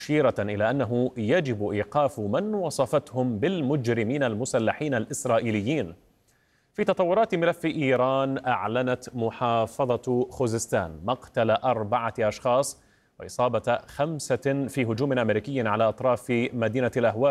مشيرة إلى أنه يجب إيقاف من وصفتهم بالمجرمين المسلحين الإسرائيليين. في تطورات ملف إيران، أعلنت محافظة خوزستان مقتل 4 أشخاص وإصابة 5 في هجوم أمريكي على أطراف مدينة الأهوار